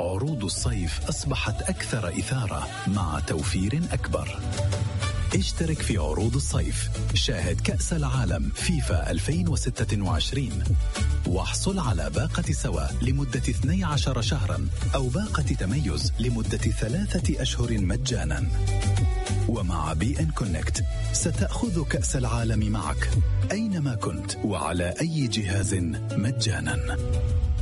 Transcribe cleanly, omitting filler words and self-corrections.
عروض الصيف أصبحت أكثر إثارة مع توفير أكبر. اشترك في عروض الصيف، شاهد كأس العالم فيفا 2026 واحصل على باقة سوا لمدة 12 شهرا أو باقة تميز لمدة 3 أشهر مجانا. ومع بي إن كونكت ستأخذ كأس العالم معك أينما كنت وعلى أي جهاز مجانا.